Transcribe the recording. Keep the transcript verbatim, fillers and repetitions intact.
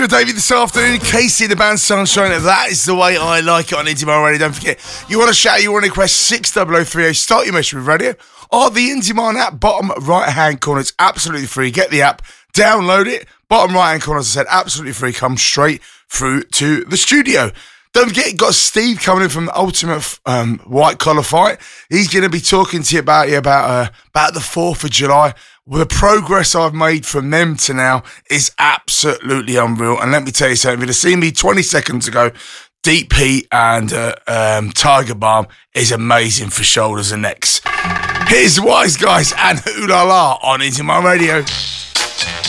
Good David this afternoon. Casey, the band Sunshine. That is the way I like it on Indie Man Radio. Don't forget, you want to shout, you want to request six double oh three oh. Start your message with radio or the Indie Man app, bottom right hand corner. It's absolutely free. Get the app, download it. Bottom right hand corner, as I said, absolutely free. Come straight through to the studio. Don't forget, got Steve coming in from the Ultimate um, White Collar Fight. He's going to be talking to you about you about uh, about the fourth of July. Well, the progress I've made from them to now is absolutely unreal. And let me tell you something, if you'd have seen me twenty seconds ago, Deep Heat and uh, um, Tiger Balm is amazing for shoulders and necks. Here's the Wise Guys and Ooh La La on Into My Radio.